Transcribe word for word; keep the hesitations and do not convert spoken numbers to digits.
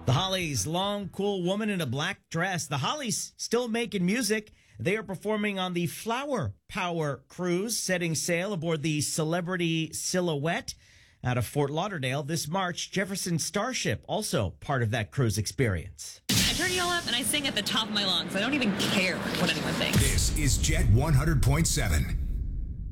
The Hollies, long, cool woman in a black dress. The Hollies still making music. They are performing on the Flower Power Cruise, setting sail aboard the Celebrity Silhouette out of Fort Lauderdale this March. Jefferson Starship, also part of that cruise experience. I turn you all up and I sing at the top of my lungs. I don't even care what anyone thinks. This is Jet one hundred point seven.